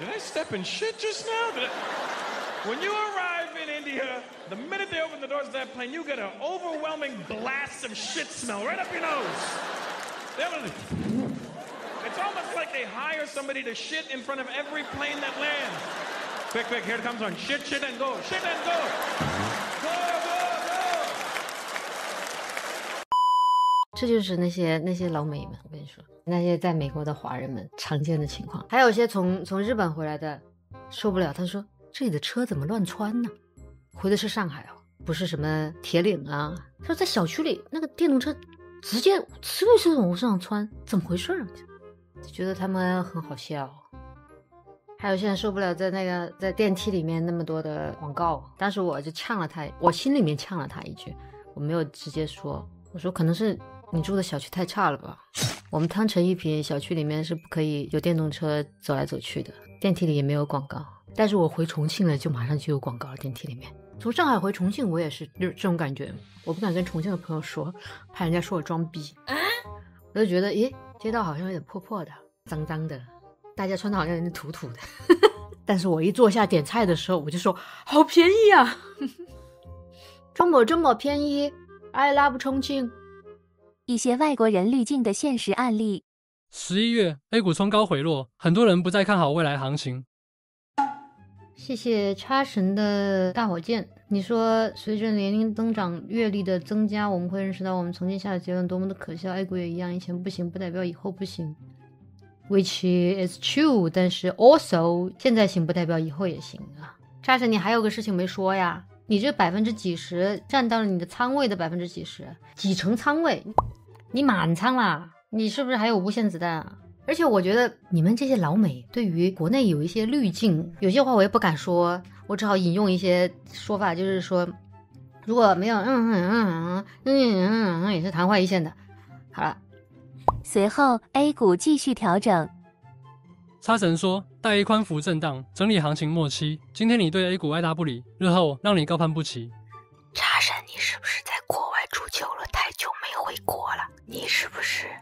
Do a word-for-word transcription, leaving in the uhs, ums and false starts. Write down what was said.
Did I step in shit just now? Did I... When you arrive in India, the minute they open the doors of that plane, you get an overwhelming blast of shit smell right up your nose. It's almost like they hire somebody to shit in front of every plane that lands. Quick, quick, here it comes on. Shit, shit, and go. Shit and go. Go, go, go. 这就是那些那些老美们，我跟你说，那些在美国的华人们常见的情况。还有一些从从日本回来的，受不了，他说这里的车怎么乱窜呢？回的是上海哦，不是什么铁岭啊。他说在小区里那个电动车直接呲溜呲往上窜，怎么回事啊？就觉得他们很好笑。还有现在受不了在那个在电梯里面那么多的广告，当时我就呛了他，我心里面呛了他一句，我没有直接说，我说可能是你住的小区太差了吧。我们汤臣一品小区里面是不可以有电动车走来走去的，电梯里也没有广告。但是我回重庆了，就马上就有广告了，电梯里面。从上海回重庆，我也是这种感觉，我不敢跟重庆的朋友说，怕人家说我装逼。我就觉得，诶，街道好像有点破破的，脏脏的，大家穿的好像有点土土的。但是我一坐下点菜的时候，我就说好便宜啊，这么这么便宜 ，I love 重庆。 一些外国人滤镜的现实案例。 十一月 A 股冲高回落，很多人不再看好未来行情。 谢谢叉神的大火箭。你说随着年龄增长阅历的增加，我们会认识到我们曾经下的结论多么的可笑。 A 股也一样，以前不行不代表以后不行， which is true， 但是 also 现在行不代表以后也行啊。叉神你还有个事情没说呀，你这百分之几十占到了你的仓位的百分之几十，几成仓位，你满仓啦，你是不是还有无限子弹啊？而且我觉得你们这些老美对于国内有一些滤镜，有些话我也不敢说，我只好引用一些说法，就是说如果没有嗯嗯嗯嗯嗯嗯也是昙花一现的。好了， 随后 A 股继续调整。 叉神说大 A 宽幅震荡，整理行情末期，今天你对 A 股爱答不理，日后让你高攀不起。 叉神你是不是在国外住久了，太久没回国了？你是不是